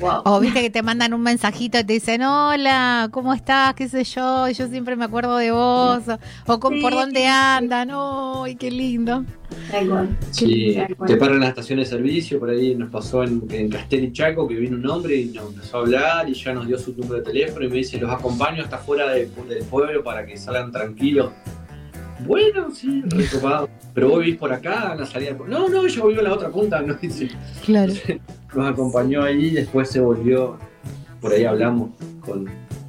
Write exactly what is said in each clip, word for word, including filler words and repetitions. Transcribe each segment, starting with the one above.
Wow. O viste que te mandan un mensajito y te dicen, hola, ¿cómo estás? ¿Qué sé yo? Y yo siempre me acuerdo de vos. O, o con, Sí, por dónde sí. andan. ¡Ay, qué lindo! Tal cual. Sí, Tal cual. te paran en las estaciones de servicio, por ahí nos pasó en, en Castel y Chaco, que vino un hombre y nos empezó a hablar y ya nos dio su número de teléfono y me dice, los acompaño hasta fuera de- del pueblo para que salgan tranquilos. Bueno, sí, recopado. Pero vos vivís por acá, en la salida del pueblo. No, no, yo vivo en la otra punta, no dice. Claro. Nos acompañó ahí y después se volvió, por ahí hablamos con...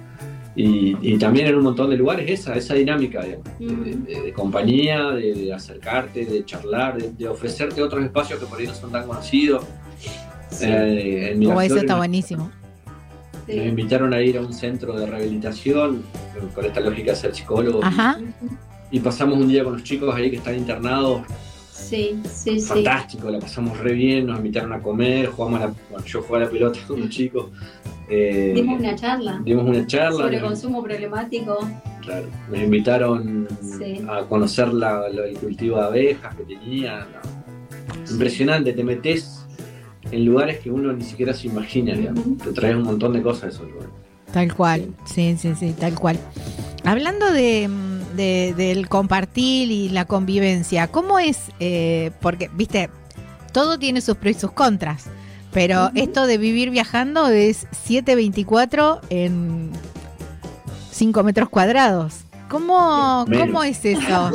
Y, y también en un montón de lugares esa, esa dinámica digamos, de, de- de compañía, de, de acercarte, de charlar, de, de ofrecerte otros espacios que por ahí no son tan conocidos. Sí. Eh, en O Miraflores eso está nos- buenísimo. nos Sí. invitaron a ir a un centro de rehabilitación con esta lógica de ser psicólogos Ajá. y pasamos un día con los chicos ahí que están internados, Sí, sí, sí. fantástico, la pasamos re bien, nos invitaron a comer, jugamos a la, bueno, yo jugué a la pelota con los chicos. Eh, Dimos una charla dimos una charla, sobre nos- consumo problemático. claro, nos invitaron Sí. a conocer la, la- el cultivo de abejas que tenían. No. Impresionante, te metes en lugares que uno ni siquiera se imagina, digamos. Ujú. Te traes un montón de cosas de esos lugares. Tal cual. Sí, sí, sí, tal cual. Hablando de, de- del compartir y la convivencia, ¿cómo es? Eh, porque, viste, todo tiene sus pros y sus contras. Pero Ujú. esto de vivir viajando es siete veinticuatro en cinco metros cuadrados. ¿Cómo, Menos. ¿Cómo es eso?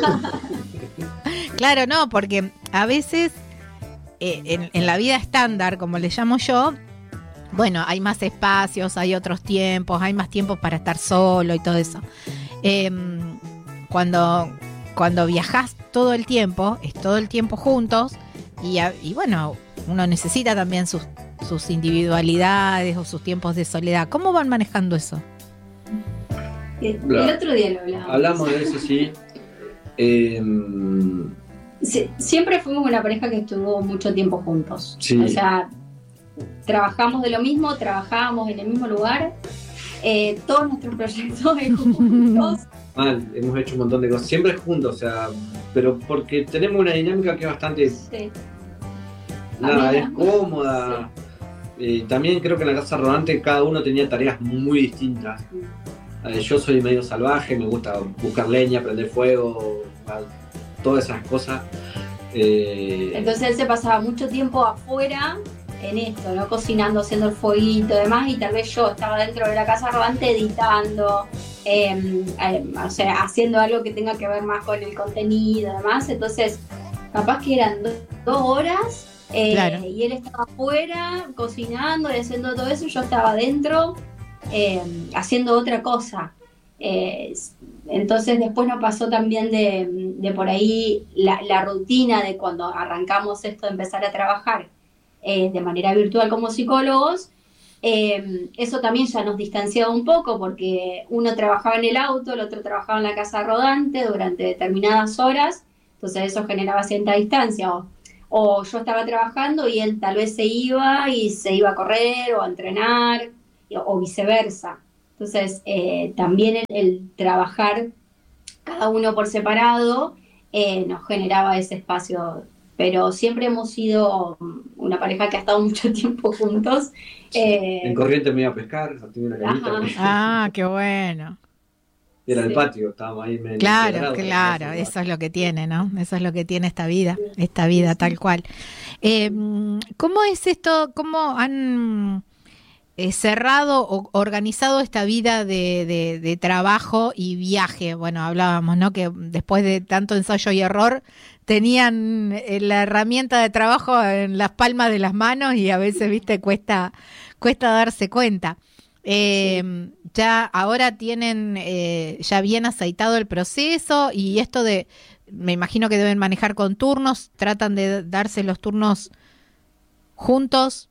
Claro, no, porque a veces eh, en, en la vida estándar, como le llamo yo, bueno, hay más espacios, hay otros tiempos, hay más tiempos para estar solo y todo eso. Eh, cuando, cuando viajás todo el tiempo, es todo el tiempo juntos y, a- y bueno, uno necesita también sus, sus individualidades o sus tiempos de soledad. ¿Cómo van manejando eso? El, el otro día lo hablábamos. Hablamos de eso, sí. Eh, Sí, siempre fuimos una pareja que estuvo mucho tiempo juntos. Sí. O sea, trabajamos de lo mismo, trabajábamos en el mismo lugar, eh, todos nuestros proyectos eran juntos. mal, hemos hecho un montón de cosas, siempre juntos, o sea, pero porque tenemos una dinámica que es bastante, Sí. nada, Amiga. es cómoda. Eh, también creo que en la casa rodante cada uno tenía tareas muy distintas. Eh, yo soy medio salvaje, me gusta buscar leña, prender fuego, todas esas cosas. Eh, Entonces él se pasaba mucho tiempo afuera en esto, ¿no? Cocinando, haciendo el fueguito y demás, y tal vez yo estaba dentro de la casa rodante editando, eh, eh, o sea, haciendo algo que tenga que ver más con el contenido y demás. Entonces, capaz que eran do- dos horas eh, Claro. y él estaba afuera cocinando y haciendo todo eso, y yo estaba adentro eh, haciendo otra cosa. Eh, entonces después nos pasó también de, de por ahí la, la rutina de cuando arrancamos esto de empezar a trabajar eh, de manera virtual como psicólogos. Eh, eso también ya nos distanciaba un poco porque uno trabajaba en el auto, el otro trabajaba en la casa rodante durante determinadas horas, entonces eso generaba cierta distancia. O, o yo estaba trabajando y él tal vez se iba y se iba a correr o a entrenar o viceversa. Entonces, eh, también el, el trabajar cada uno por separado eh, nos generaba ese espacio. Pero siempre hemos sido una pareja que ha estado mucho tiempo juntos. Eh, en Corrientes me iba a pescar, tenía una canita, Ajá. Ah, qué bueno. era el Sí. patio, estábamos ahí medio Claro, integrados, claro, ¿no? eso es lo que tiene, ¿no? Eso es lo que tiene esta vida, esta vida tal cual. Eh, ¿Cómo es esto? ¿Cómo han eh, cerrado o organizado esta vida de, de, de trabajo y viaje? Bueno, hablábamos, ¿no? Que después de tanto ensayo y error tenían eh, la herramienta de trabajo en las palmas de las manos y a veces, viste, cuesta, cuesta darse cuenta. Eh, ya ahora tienen eh, ya bien aceitado el proceso y esto de, me imagino que deben manejar con turnos, tratan de darse los turnos juntos,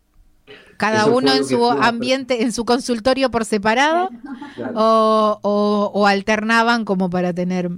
cada Eso fue uno lo en que su fuimos a ambiente, en su consultorio por separado, Claro. o, o, o alternaban como para tener...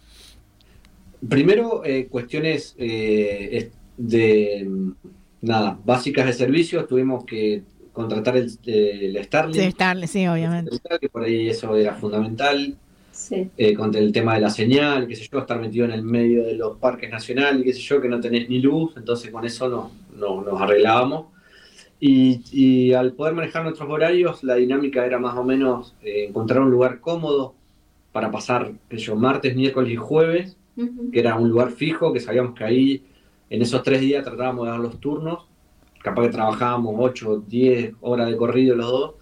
Primero, eh, cuestiones eh, es- de mm, nada, básicas de servicios, tuvimos que contratar el, el Starlink, Sí, estar, sí, obviamente. que por ahí eso era fundamental, sí. eh, con el tema de la señal, qué sé yo, estar metido en el medio de los parques nacionales, qué sé yo, que no tenés ni luz, entonces con eso no, no- nos arreglábamos. Y, y al poder manejar nuestros horarios, la dinámica era más o menos eh, encontrar un lugar cómodo para pasar, qué sé yo, martes, miércoles y jueves, uh-huh. que era un lugar fijo, que sabíamos que ahí en esos tres días tratábamos de dar los turnos, capaz que trabajábamos ocho, diez horas de corrido los dos,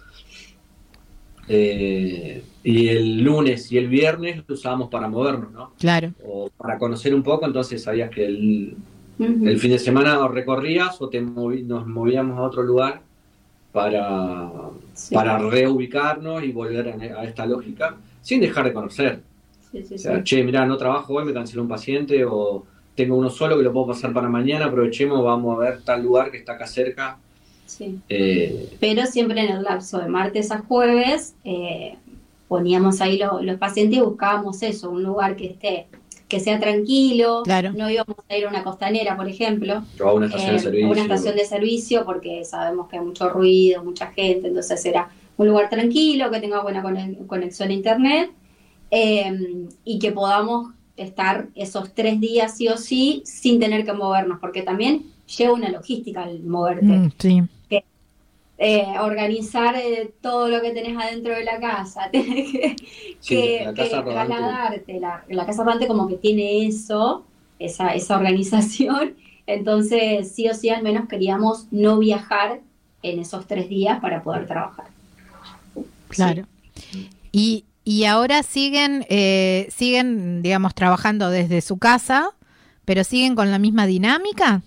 eh, y el lunes y el viernes lo usábamos para movernos, ¿no? Claro. O para conocer un poco, entonces sabías que el, uh-huh. el fin de semana recorrías o te moví, nos movíamos a otro lugar para, sí. para reubicarnos y volver a, a esta lógica, sin dejar de conocer. Sí, sí, o sea, sí. che, mirá, no trabajo hoy, me canceló un paciente, o tengo uno solo que lo puedo pasar para mañana, aprovechemos, vamos a ver tal lugar que está acá cerca. Sí. Eh, Pero siempre en el lapso de martes a jueves eh, poníamos ahí lo, los pacientes y buscábamos eso, un lugar que esté, que sea tranquilo. Claro. No íbamos a ir a una costanera, por ejemplo, o a una estación eh, de servicio. A una estación de servicio, porque sabemos que hay mucho ruido, mucha gente, entonces era un lugar tranquilo, que tenga buena conexión a internet, eh, y que podamos estar esos tres días sí o sí sin tener que movernos, porque también lleva una logística al moverte. Mm, sí. Que, eh, organizar eh, todo lo que tenés adentro de la casa, tenés que, sí, que, la casa que trasladarte. La, la casa rodante como que tiene eso, esa, esa organización, entonces sí o sí al menos queríamos no viajar en esos tres días para poder trabajar. Claro. Sí. Y Y ahora siguen, eh, siguen, digamos, trabajando desde su casa, pero siguen con la misma dinámica.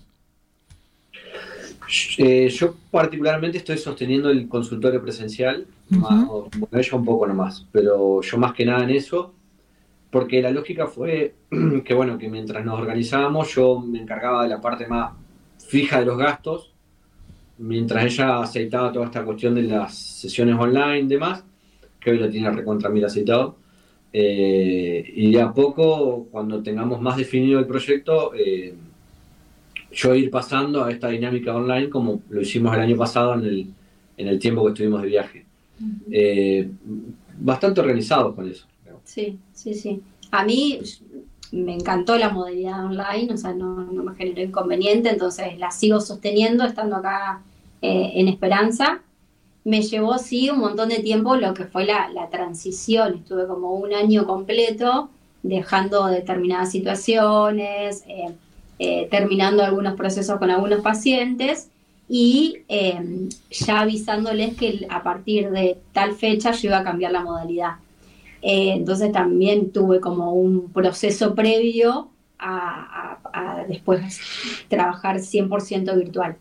Eh, yo particularmente estoy sosteniendo el consultorio presencial, uh-huh. más, o, bueno, ella un poco nomás, pero yo más que nada en eso, porque la lógica fue que, bueno, que mientras nos organizábamos yo me encargaba de la parte más fija de los gastos, mientras ella aceitaba toda esta cuestión de las sesiones online y demás, que hoy lo tiene recontra mil aceitado, eh, y de a poco, cuando tengamos más definido el proyecto, eh, yo ir pasando a esta dinámica online como lo hicimos el año pasado en el, en el tiempo que estuvimos de viaje. Uh-huh. Eh, bastante organizados con eso. Sí, sí, sí. A mí me encantó la modalidad online, o sea, no, no me generó inconveniente, entonces la sigo sosteniendo estando acá eh, en Esperanza. Me llevó, sí, un montón de tiempo lo que fue la, la transición. Estuve como un año completo dejando determinadas situaciones, eh, eh, terminando algunos procesos con algunos pacientes y eh, ya avisándoles que a partir de tal fecha yo iba a cambiar la modalidad. Eh, entonces también tuve como un proceso previo a, a, a después trabajar cien por ciento virtual.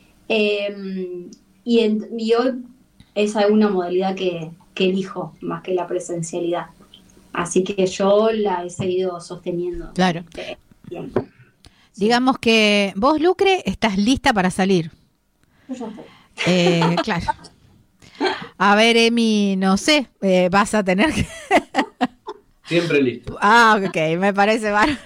Eh, y, en, y hoy esa es una modalidad que, que elijo más que la presencialidad. Así que yo la he seguido sosteniendo. Claro. Bien. Sí. Digamos que vos, Lucre, estás lista para salir. Yo estoy. Eh, claro. A ver, Emi, no sé, eh, vas a tener que... Siempre listo. Ah, ok, me parece bárbaro.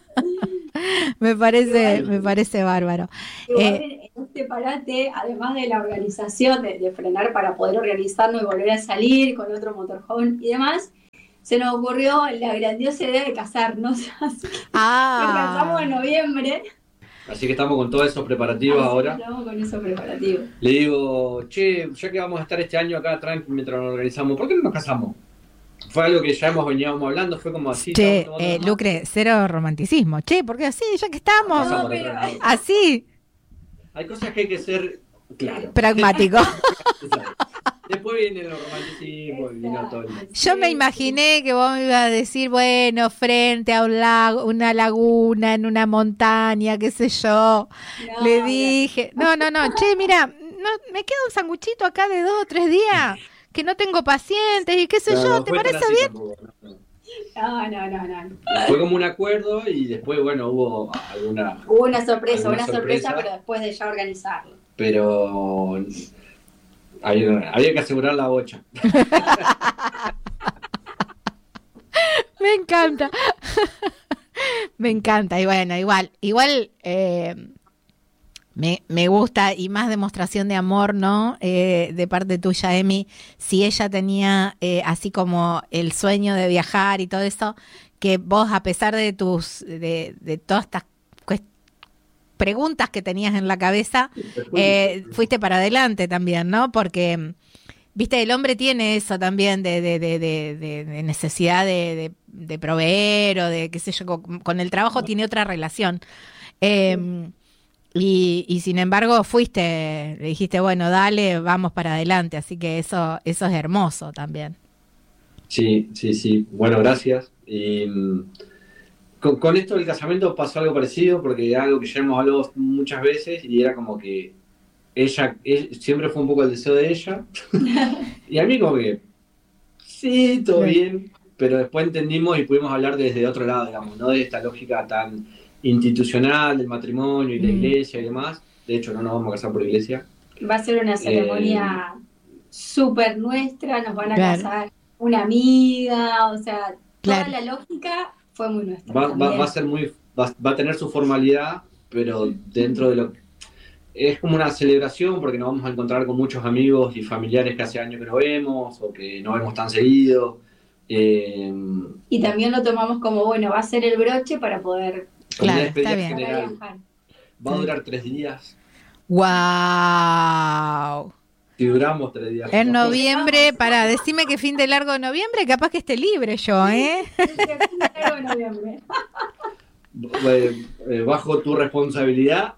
me parece, me parece bárbaro. Igual, eh, en este parate, además de la organización, de, de frenar para poder organizarnos y volver a salir con otro motorhome y demás, se nos ocurrió la grandiosa idea de casarnos. Así que ah. nos casamos en noviembre. Así que estamos con todos esos preparativos Así ahora. Estamos con esos preparativos. Le digo, che, ya que vamos a estar este año acá tranqui mientras nos organizamos, ¿por qué no nos casamos? Fue algo que ya hemos venido hablando, fue como así. Che, eh, Lucre, cero romanticismo. Che, porque así, ya que estamos. No, pero... Así. Hay cosas que hay que ser, claro. Pragmático. Después viene el romanticismo y vino todo el... Yo me imaginé que vos me ibas a decir, bueno, frente a un lago, una laguna, en una montaña, qué sé yo. No, Le dije, no, no, no, che, mira, no, me queda un sanguchito acá de dos o tres días, que no tengo pacientes y qué sé no, yo, no ¿te parece bien? Tampoco, no. No, no, no, no. Fue como un acuerdo y después, bueno, hubo alguna... Hubo una sorpresa, una sorpresa, sorpresa, pero después de ya organizarlo. Pero... Había, había que asegurar la bocha. Me encanta. Me encanta. Y bueno, igual, igual eh, me, me gusta y más demostración de amor, ¿no? Eh, de parte tuya, Emi. Si ella tenía eh, así como el sueño de viajar y todo eso, que vos, a pesar de tus, de, de todas estas preguntas que tenías en la cabeza, eh, fuiste para adelante también, ¿no? Porque, viste, el hombre tiene eso también de, de, de, de, de, de necesidad de, de, de proveer o de, qué sé yo, con, con el trabajo tiene otra relación. Eh, y, y sin embargo fuiste, le dijiste, bueno, dale, vamos para adelante, así que eso, eso es hermoso también. Sí, sí, sí. Bueno, gracias. Y, con, con esto del casamiento pasó algo parecido, porque era algo que ya hemos hablado muchas veces y era como que ella, ella siempre fue un poco el deseo de ella. Y a mí como que, sí, todo bien, pero después entendimos y pudimos hablar desde otro lado, digamos, no de esta lógica tan institucional del matrimonio y la iglesia y demás. De hecho, no nos vamos a casar por iglesia. Va a ser una ceremonia eh, súper nuestra, nos van a claro. casar una amiga, o sea, toda claro. la lógica fue muy nuestra. Va, va, va a ser muy, va, va a tener su formalidad, pero dentro de lo que es como una celebración, porque nos vamos a encontrar con muchos amigos y familiares que hace años que no vemos o que no vemos tan seguido. Eh, y también lo tomamos como, bueno, va a ser el broche para poder... Claro, está bien. General. Va a durar tres días. ¡Wow! Si duramos tres días. En noviembre, para decime que fin de largo de noviembre, capaz que esté libre yo, ¿eh? Fin de largo de noviembre. Bajo tu responsabilidad.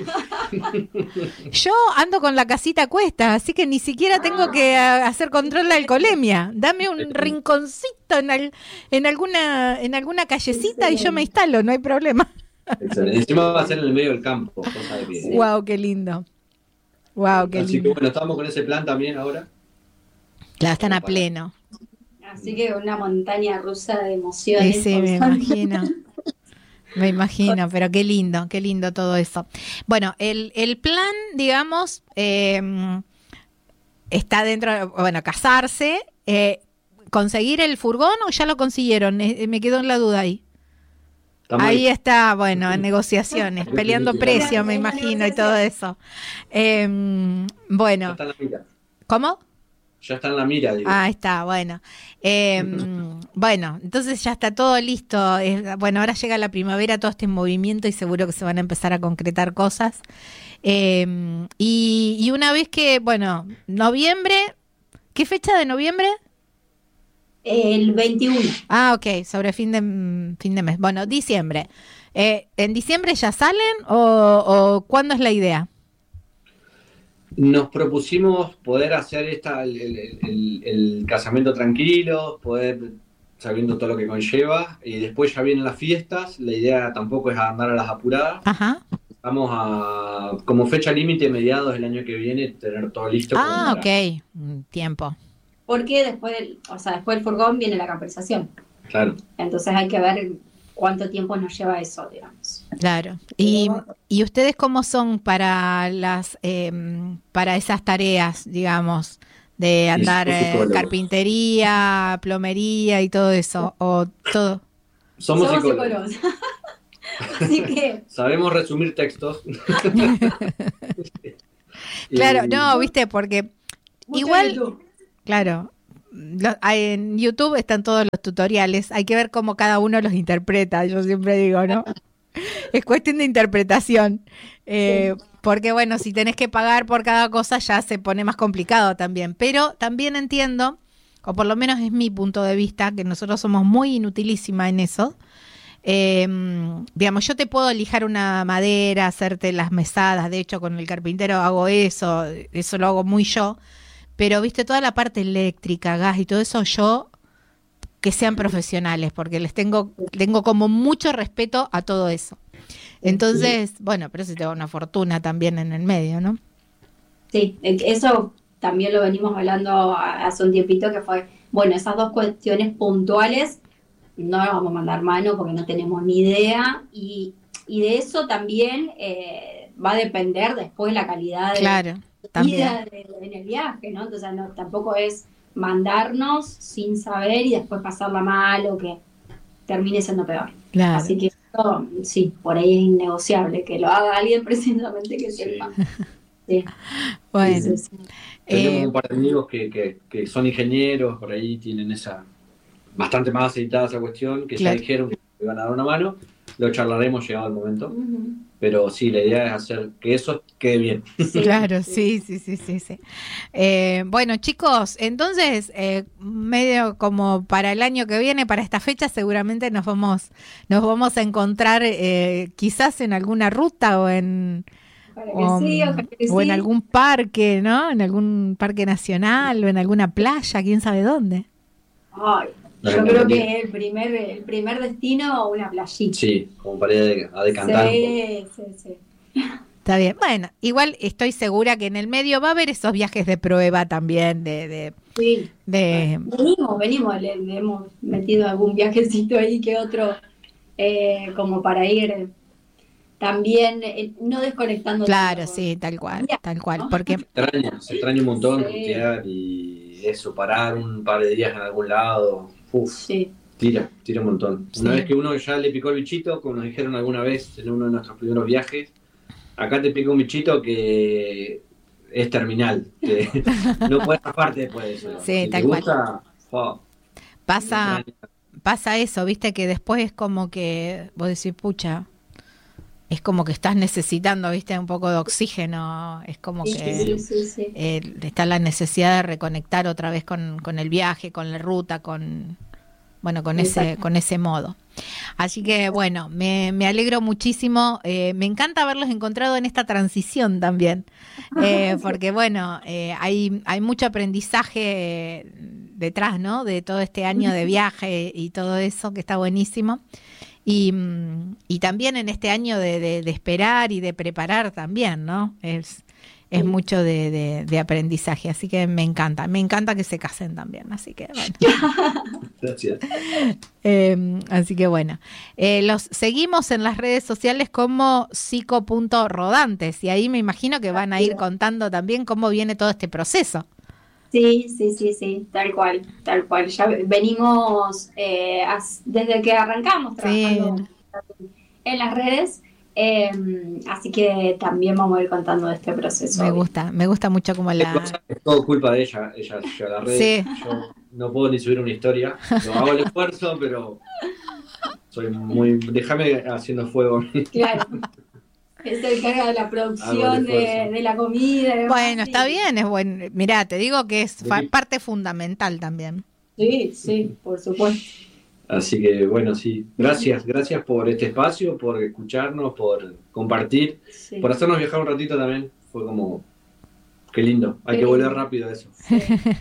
Yo ando con la casita a cuestas, así que ni siquiera tengo que hacer control de alcoholemia. Dame un rinconcito en, al, en alguna en alguna callecita y yo me instalo, no hay problema. Excelente. Encima va a ser en el medio del campo. Cosa de que... Wow, qué lindo. Wow, qué Así lindo. que bueno, estamos con ese plan también ahora. Claro, están a pleno. Así que una montaña rusa de emociones. Sí, sí, me imagino. Me imagino, pero qué lindo, qué lindo todo eso. Bueno, el, el plan, digamos, eh, está dentro de, bueno, casarse, eh, conseguir el furgón o ya lo consiguieron, eh, me quedó en la duda ahí. Estamos ahí, ahí está, bueno, en negociaciones, peleando precios, me imagino, y todo eso. Eh, bueno. Ya está en la mira. ¿Cómo? Ya está en la mira, digo. Ah, está, bueno. Eh, bueno, entonces ya está todo listo. Eh, bueno, ahora llega la primavera, todo este movimiento y seguro que se van a empezar a concretar cosas. Eh, y, y una vez que, bueno, noviembre, ¿qué fecha de noviembre? El veintiuno. Ah, ok, sobre fin de, fin de mes. Bueno, diciembre. Eh, ¿En diciembre ya salen o, o cuándo es la idea? Nos propusimos poder hacer esta, el, el, el, el casamiento tranquilo, poder sabiendo todo lo que conlleva, y después ya vienen las fiestas. La idea tampoco es andar a las apuradas. Ajá. Vamos a, como fecha límite, mediados del año que viene, tener todo listo. Ah, ok, tiempo. Porque después del, o sea, después del furgón viene la compensación. Claro. Entonces hay que ver cuánto tiempo nos lleva eso, digamos. Claro. ¿Y, y ustedes cómo son para las eh, para esas tareas, digamos, de andar eh, carpintería, plomería y todo eso? ¿O todo? Somos, Somos psicólogos. psicólogos. Así que... Sabemos resumir textos. Claro, no, viste, porque igual... Claro. En YouTube están todos los tutoriales, hay que ver cómo cada uno los interpreta, yo siempre digo, ¿no? Es cuestión de interpretación, eh, sí. Porque bueno, si tenés que pagar por cada cosa ya se pone más complicado también, pero también entiendo, o por lo menos es mi punto de vista, que nosotros somos muy inutilísima en eso. Eh, digamos, yo te puedo lijar una madera, hacerte las mesadas, de hecho con el carpintero hago eso, eso lo hago muy yo. Pero, viste, toda la parte eléctrica, gas y todo eso, yo, que sean profesionales, porque les tengo tengo como mucho respeto a todo eso. Entonces, sí. Bueno, pero si te va una fortuna también en el medio, ¿no? Sí, eso también lo venimos hablando hace un tiempito, que fue, bueno, esas dos cuestiones puntuales, no las vamos a mandar mano porque no tenemos ni idea, y, y de eso también eh, va a depender después la calidad de... Claro. También. De, de, en el viaje, ¿no? Entonces no, tampoco es mandarnos sin saber y después pasarla mal o que termine siendo peor. Claro. Así que esto, sí, por ahí es innegociable que lo haga alguien precisamente que sepa. Sí. Sí. Bueno. Sí, sí. Tenemos eh, un par de amigos que, que, que son ingenieros, por ahí tienen esa bastante más aceitada esa cuestión, que claro. Ya dijeron que iban a dar una mano, lo charlaremos llegado el momento. Ujú. Pero sí, la idea es hacer que eso quede bien. Sí, Claro, sí, sí, sí, sí, sí. Eh, bueno, chicos, entonces, eh, medio como para el año que viene, para esta fecha, seguramente nos vamos, nos vamos a encontrar eh, quizás en alguna ruta o en, Ojalá que o, sí, ojalá que o en sí. algún parque, ¿no? En algún parque nacional o en alguna playa, quién sabe dónde. Ay, yo creo que el primer, el primer destino, una playita. Sí, como para ir a de- a decantar un poco. Sí, sí, sí. Está bien. Bueno, igual estoy segura que en el medio va a haber esos viajes de prueba también, de, de, Sí. de Venimos, venimos, le, le hemos metido algún viajecito ahí que otro, eh, como para ir también, eh, no desconectando. claro, tanto. sí, tal cual, Ya, tal cual, ¿no? porque Se extraña, se extraña un montón Sí. rutear y eso, parar un par de días en algún lado. Uf, Sí. tira, tira un montón. Una Sí. vez que uno ya le picó el bichito, como nos dijeron alguna vez en uno de nuestros primeros viajes, acá te pica un bichito que es terminal. Que no puedes zafarte después de eso. Sí, si tal te cual. gusta, oh, pasa, pasa eso, viste, que después es como que vos decís, pucha, es como que estás necesitando, viste, un poco de oxígeno, es como Sí, que sí, sí, sí. eh, está la necesidad de reconectar otra vez con, con el viaje, con la ruta, con, bueno, con ese, Exacto. con ese modo. Así que bueno, me, me alegro muchísimo, eh, me encanta haberlos encontrado en esta transición también, eh, porque bueno, eh, hay, hay mucho aprendizaje eh, detrás, ¿no? De todo este año de viaje y todo eso, que está buenísimo. Y, mm, y también en este año de, de, de esperar y de preparar también, ¿no? Es, es Sí. mucho de, de, de aprendizaje, así que me encanta, me encanta que se casen también, así que bueno. gracias. Eh, así que bueno, eh, los seguimos en las redes sociales como psico.rodantes y ahí me imagino que van a ir contando también cómo viene todo este proceso. Sí, sí, sí, sí, tal cual, tal cual. Ya venimos eh, as- desde que arrancamos trabajando en las redes, eh, así que también vamos a ir contando de este proceso. Me gusta, me gusta mucho como la... Es todo culpa de ella, ella lleva la red. Sí. Yo no puedo ni subir una historia. Yo hago el esfuerzo, pero soy muy. Déjame haciendo fuego. Claro. Es el carga de la Hago producción el de, esfuerzo. de la comida. y demás, Bueno, sí. está bien, es bueno. Mirá, te digo que es fa- Sí. parte fundamental también. Sí, sí, por supuesto. Así que bueno, sí. Gracias, gracias por este espacio, por escucharnos, por compartir, Sí. por hacernos viajar un ratito también. Fue como. Qué lindo. Hay Qué que volver lindo. rápido a eso. Sí.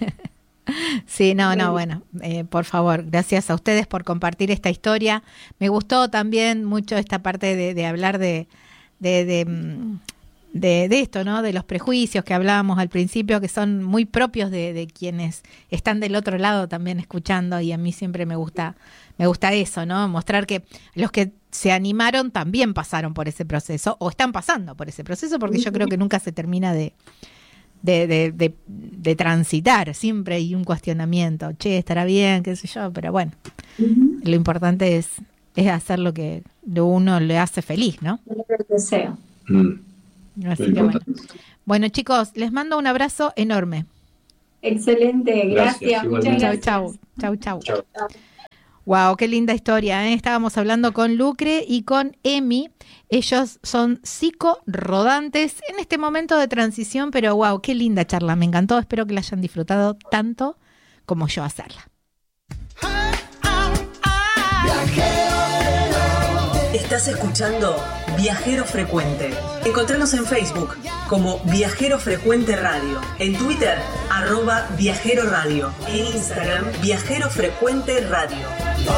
Sí, no, no, Bueno. bueno, eh, por favor, gracias a ustedes por compartir esta historia. Me gustó también mucho esta parte de, de hablar de, de, de, mm, de, de esto, ¿no? De los prejuicios que hablábamos al principio, que son muy propios de, de quienes están del otro lado también escuchando, y a mí siempre me gusta, me gusta eso, ¿no? Mostrar que los que se animaron también pasaron por ese proceso, o están pasando por ese proceso, porque yo creo que nunca se termina de De, de, de, de transitar, siempre hay un cuestionamiento, che, estará bien, qué sé yo, pero bueno, Ujú. lo importante es, es hacer lo que lo uno le hace feliz, ¿no? Es lo que deseo. Mm, Así muy que bueno. importante. Bueno, chicos, les mando un abrazo enorme. Excelente, Gracias, gracias. Muchas igualmente. Chau, gracias. chau, chau, chau. Chao. Wow, qué linda historia, ¿eh? Estábamos hablando con Lucre y con Emi. Ellos son psico-rodantes en este momento de transición, pero wow, qué linda charla, me encantó. Espero que la hayan disfrutado tanto como yo hacerla. Estás escuchando Viajero Frecuente. Encontranos en Facebook como Viajero Frecuente Radio, en Twitter, arroba Viajero Radio, en Instagram, Viajero Frecuente Radio.